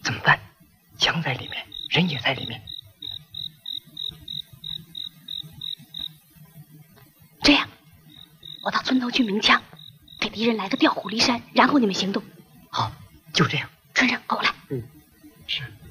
怎么办？枪在里面，人也在里面。 这样，我到村头去鸣枪，给敌人来个调虎离山，然后你们行动。 好，就这样。 春生，跟我来。 是。